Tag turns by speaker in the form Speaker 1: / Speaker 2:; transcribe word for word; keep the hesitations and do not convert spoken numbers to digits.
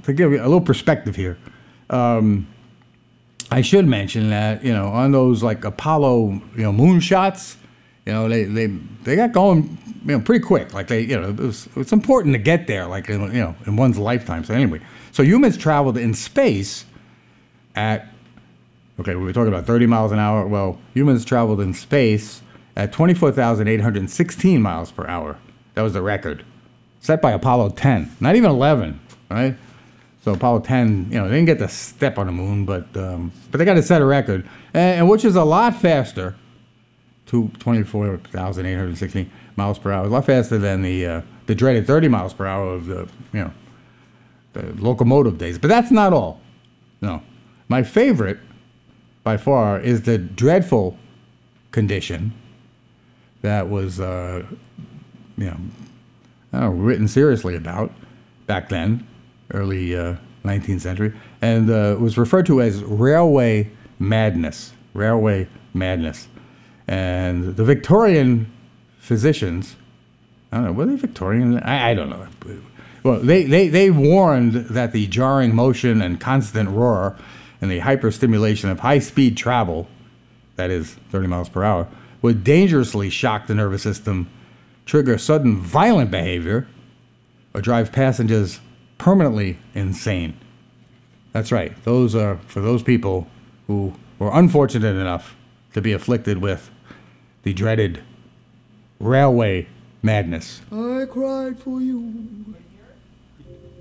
Speaker 1: to give you a little perspective here, um, I should mention that, you know, on those like Apollo, you know, moon shots, you know, they they, they got going, you know, pretty quick. Like they, you know, it was, it's important to get there, like, in, you know, in one's lifetime. So anyway, so humans traveled in space at, okay, we were talking about thirty miles an hour. Well, humans traveled in space at twenty-four thousand eight hundred sixteen miles per hour. That was the record set by Apollo ten, not even eleven, right? So Apollo ten, you know, they didn't get to step on the moon, but um, but they got to set a record, and, and which is a lot faster, to twenty-four thousand eight hundred sixteen miles per hour, a lot faster than the uh, the dreaded thirty miles per hour of the, you know, the locomotive days. But that's not all. No, my favorite by far is the dreadful condition that was, uh, you know, I don't know, written seriously about back then, early uh, nineteenth century, and uh, was referred to as railway madness. Railway madness. And the Victorian physicians, I don't know, were they Victorian? I, I don't know. Well, they, they, they warned that the jarring motion and constant roar and the hyperstimulation of high-speed travel, that is thirty miles per hour, would dangerously shock the nervous system, trigger sudden violent behavior, or drive passengers permanently insane. That's right. Those are for those people who were unfortunate enough to be afflicted with the dreaded railway madness.
Speaker 2: I cried for you.